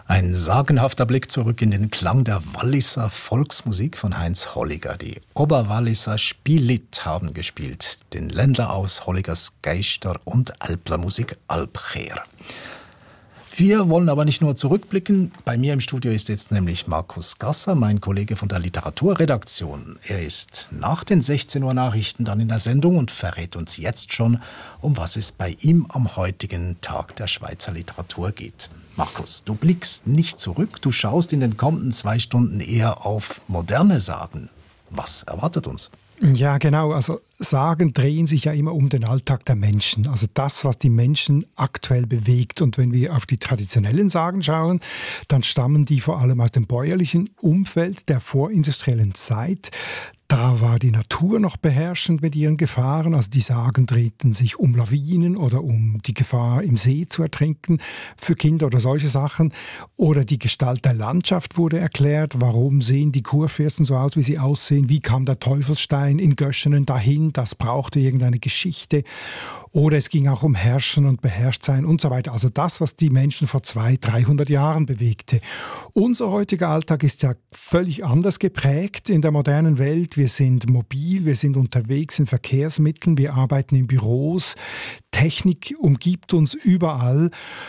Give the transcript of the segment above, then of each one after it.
Ein sagenhafter Blick zurück in den Klang der Walliser Volksmusik von Heinz Holliger. Die Oberwalliser Spielit haben gespielt, den Ländler aus Holligers Geister- und Alplermusik Alpcher. Wir wollen aber nicht nur zurückblicken. Bei mir im Studio ist jetzt nämlich Markus Gasser, mein Kollege von der Literaturredaktion. Er ist nach den 16 Uhr Nachrichten dann in der Sendung und verrät uns jetzt schon, um was es bei ihm am heutigen Tag der Schweizer Literatur geht. Markus, du blickst nicht zurück, du schaust in den kommenden 2 Stunden eher auf moderne Sagen. Was erwartet uns? Ja, genau. Also Sagen drehen sich ja immer um den Alltag der Menschen. Also das, was die Menschen aktuell bewegt. Und wenn wir auf die traditionellen Sagen schauen, dann stammen die vor allem aus dem bäuerlichen Umfeld der vorindustriellen Zeit. Da war die Natur noch beherrschend mit ihren Gefahren. Also die Sagen drehten sich um Lawinen oder um die Gefahr, im See zu ertrinken für Kinder oder solche Sachen. Oder die Gestalt der Landschaft wurde erklärt. Warum sehen die Kurfürsten so aus, wie sie aussehen? Wie kam der Teufelsstein in Göschenen dahin? Das brauchte irgendeine Geschichte. Oder es ging auch um Herrschen und Beherrschtsein und so weiter. Also das, was die Menschen vor 200-300 Jahren bewegte. Unser heutiger Alltag ist ja völlig anders geprägt in der modernen Welt. Wir sind mobil, wir sind unterwegs in Verkehrsmitteln, wir arbeiten in Büros. Technik umgibt uns überall.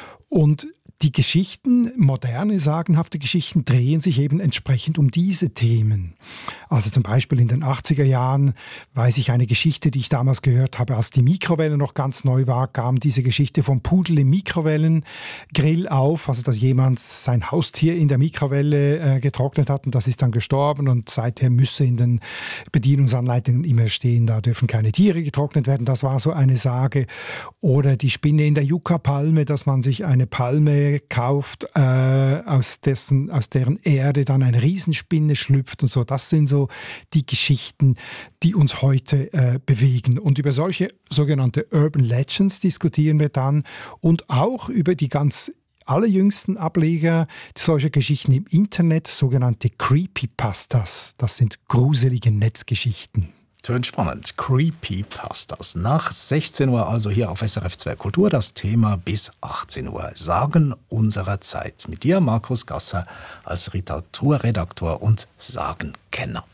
Und die Geschichten, moderne, sagenhafte Geschichten, drehen sich eben entsprechend um diese Themen. Also zum Beispiel in den 80er Jahren weiß ich eine Geschichte, die ich damals gehört habe, als die Mikrowelle noch ganz neu war, kam diese Geschichte vom Pudel im Mikrowellengrill auf, also dass jemand sein Haustier in der Mikrowelle getrocknet hat und das ist dann gestorben und seither müsse in den Bedienungsanleitungen immer stehen, da dürfen keine Tiere getrocknet werden. Das war so eine Sage. Oder die Spinne in der Yucca-Palme, dass man sich eine Palme kauft, aus deren Erde dann eine Riesenspinne schlüpft und so. Das sind so die Geschichten, die uns heute bewegen. Und über solche sogenannte Urban Legends diskutieren wir dann und auch über die ganz allerjüngsten Ableger solcher Geschichten im Internet, sogenannte Creepypastas. Das sind gruselige Netzgeschichten. Tönt spannend. Creepypastas. Nach 16 Uhr also hier auf SRF 2 Kultur das Thema bis 18 Uhr. Sagen unserer Zeit. Mit dir, Markus Gasser, als Literaturredaktor und Sagenkenner.